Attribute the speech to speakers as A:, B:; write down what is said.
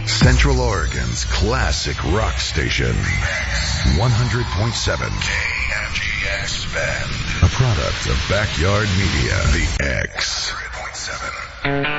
A: Central Oregon's classic rock station. 100.7 KMGX Bend. A product of Backyard Media. The X. 100.7.